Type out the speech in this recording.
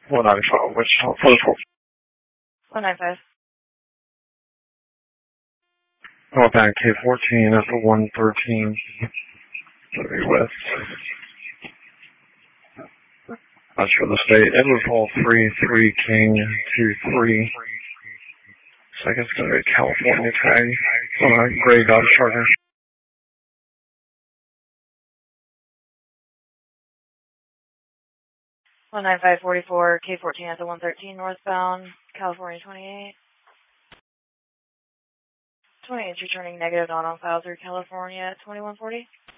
195, Wichita, Physical. 195. Northbound K14 at the 113 West. That's for the state. Edward Paul 3 King 23. Second's going to be California tag on a gray Dodge Charger. $195.44 K14 at the 113 northbound, California 28. 28's returning negative, not on file through California at 2140.